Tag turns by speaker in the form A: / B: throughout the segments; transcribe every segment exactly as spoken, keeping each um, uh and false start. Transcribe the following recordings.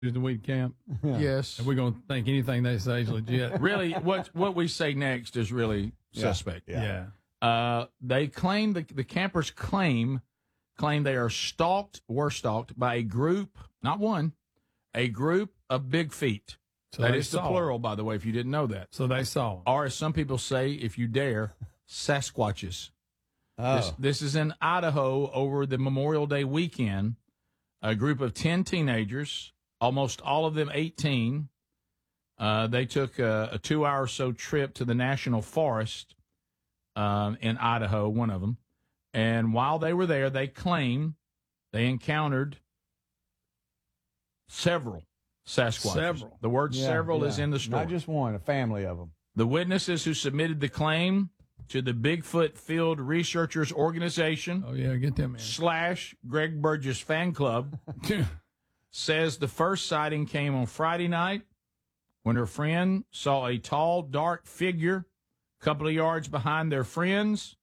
A: Weed camp.
B: Yeah. Yes.
A: And we're going to think anything they say is legit.
B: Really, what what we say next is really
C: Yeah.
B: suspect.
A: Yeah.
B: Uh, they claim the the campers claim claim they are stalked, were stalked by a group, not one, a group of big feet.
A: So
B: that
A: they
B: is the
A: saw
B: plural, by the way, if you didn't know that.
A: So they saw.
B: Or as some people say, if you dare, Sasquatches.
C: Oh.
B: This, this is in Idaho over the Memorial Day weekend. A group of ten teenagers, almost all of them eighteen. Uh, they took a, a two-hour or so trip to the National Forest um, in Idaho, one of them. And while they were there, they claim they encountered several Sasquatches.
A: Several.
B: The word
C: Yeah,
B: several
C: yeah.
B: is in the story.
C: Not just one, a family of them.
B: The witnesses who submitted the claim to the Bigfoot Field Researchers Organization
A: Oh, yeah, get them in.
B: slash Greg Burgess Fan Club says the first sighting came on Friday night when her friend saw a tall, dark figure a couple of yards behind their friends.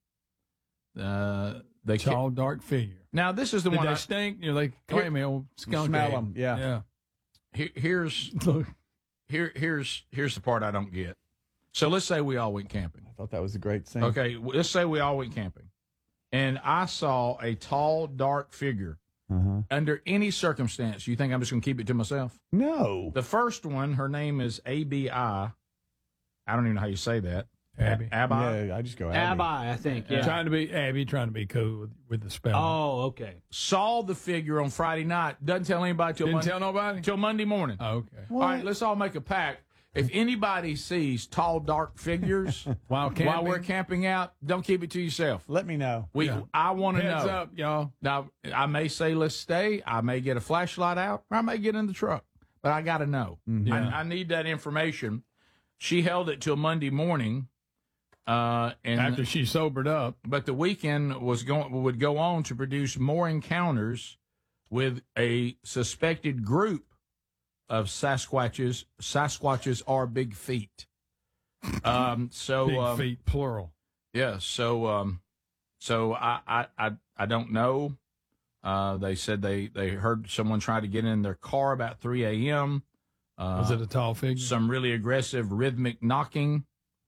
B: Uh, they ca-
A: Tall, dark figure.
B: now this is the
A: Did
B: one.
A: they
B: I,
A: stink? You know, they claim me old skunk.
C: Smell
A: egg.
C: 'em, yeah.
A: Yeah.
B: here, here's
A: Look.
B: here here's here's the part I don't get. So let's say we all went camping.
C: I thought that was a great scene.
B: Okay, w- let's say we all went camping, and I saw a tall, dark figure.
C: Uh-huh.
B: Under any circumstance, you think I'm just going to keep it to myself?
C: No.
B: The first one, her name is A B I. I don't even know how you say that.
A: Abby.
B: A- Abi.
C: Yeah, I just go Abby.
D: Abby, I think. Yeah.
A: Trying to be Abby, trying to be cool with, with the spelling.
D: Oh, okay.
B: Saw the figure on Friday night. Doesn't tell anybody till
A: Didn't
B: Monday,
A: tell nobody?
B: till Monday morning.
A: Oh, okay.
B: All right, let's all make a pact. If anybody sees tall, dark figures
A: While camping?
B: while we're camping out, don't keep it to yourself.
C: Let me know.
B: We,
A: Yeah.
B: I want to
A: Heads
B: know.
A: up, y'all.
B: Now, I may say let's stay. I may get a flashlight out, or I may get in the truck. But I got to know.
A: Yeah.
B: I, I need that information. She held it till Monday morning, uh, and
A: After she sobered up.
B: but the weekend was going would go on to produce more encounters with a suspected group of Sasquatches. Sasquatches are big feet. Um, so
A: Big
B: um,
A: feet, plural.
B: yeah, so um, so I, I I I don't know. Uh, they said they they heard someone try to get in their car about three a.m. Uh,
A: Was it a tall figure?
B: some really aggressive rhythmic knocking.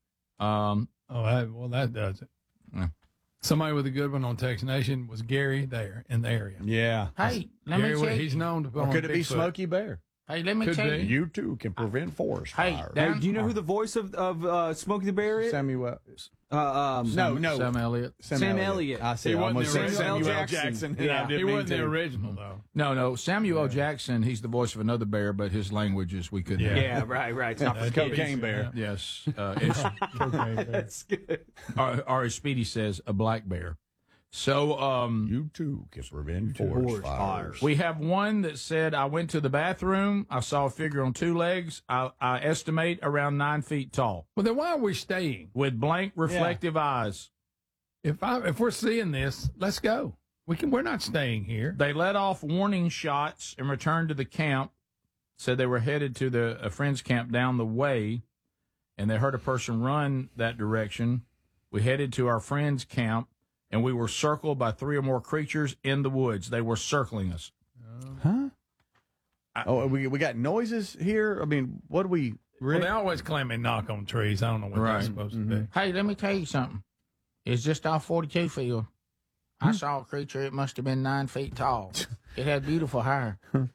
B: Um,
A: Oh, that, well, that does it.
B: Yeah.
A: Somebody with a good one on Tex Nation was Gary there in the area.
C: Yeah.
B: hey, let
A: Gary,
B: me tell
A: he's
B: you.
A: known to put
C: Or
A: on
C: could it be
A: Bigfoot.
C: Smokey Bear?
B: Hey, let me
A: Could
B: tell
A: be.
B: you.
C: You too can prevent forest
B: Hey,
C: fires.
B: that-
D: Hey, do you know who the voice of, of uh, Smokey the Bear is?
C: Samuel.
D: Uh, um,
C: No, no.
B: Sam Elliott.
D: Sam Elliott.
C: I see.
A: He
C: I
A: wasn't
C: almost
A: the
C: said
A: original.
C: Samuel
D: Samuel
C: L.
D: Jackson.
C: Jackson. and
D: Yeah.
C: I didn't
A: He
C: mean
A: wasn't the
C: to.
A: original, though.
B: No, no, Samuel L. Jackson. He's the voice of another bear, but his language is we couldn't.
A: Yeah.
D: Yeah, right, right. It's not for
A: That's
D: kids.
C: Cocaine Bear.
B: Yes, uh, it's,
A: Okay,
D: That's good.
B: or, or as Speedy says, a black bear. So um,
C: You too can prevent forest,
D: Forest
C: fires.
D: fires.
B: we have one that said, I went to the bathroom. I saw a figure on two legs. I, I estimate around nine feet tall
A: well, then why are we staying?
B: with blank, reflective eyes.
A: If I if we're seeing this, let's go. We can. We're not staying here.
B: They let off warning shots and returned to the camp. Said they were headed to the a friend's camp down the way, and they heard a person run that direction. We headed to our friend's camp, and we were circled by three or more creatures in the woods. They were circling us.
C: Huh? Oh, we we got noises here. I mean, what do we?
A: Well,
C: Rick?
A: they always claim they knock on trees. I don't know what
B: Right.
A: that's supposed to be.
B: Hey, let me tell you something. It's just off forty-two field. I saw a creature. It must have been nine feet tall. It had beautiful hair.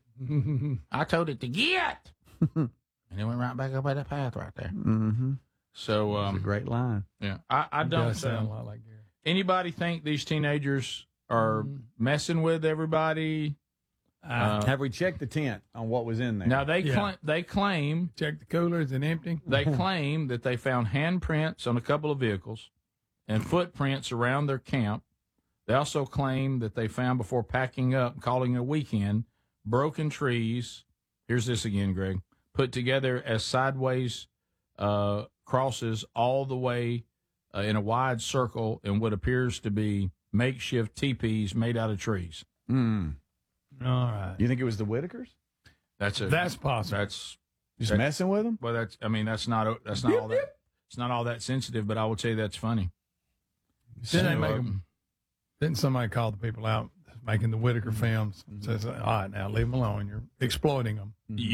B: I told it to get, and it went right back up at that path right there.
C: Mm-hmm.
B: So,
C: It's a
B: um,
C: great line.
B: yeah, I, I
A: It
B: don't.
A: does sound a
B: Uh,
A: lot like Gary.
B: anybody think these teenagers are messing with everybody? Uh,
C: Have we checked the tent on what was in there?
B: now they
A: Yeah.
B: cla- they claim
A: Check the cooler. Is it empty?
B: they claim that they found handprints on a couple of vehicles and footprints around their camp. They also claim that they found before packing up and calling it a weekend broken trees. Here's this again, Greg. Put together as sideways uh, crosses all the way uh, in a wide circle in what appears to be makeshift teepees made out of trees.
C: Mm.
A: All right.
C: You think it was the Whitakers?
B: That's a
A: That's possible.
B: that's
C: Just
B: That-
C: messing with them?
B: well. That's I mean that's not that's not all that it's not all that sensitive, but I would say that's funny.
A: Didn't they
B: So,
A: make
B: uh,
A: 'em- Didn't somebody call the people out this making the Whitaker films. Says, all right, now leave them alone. You're exploiting them.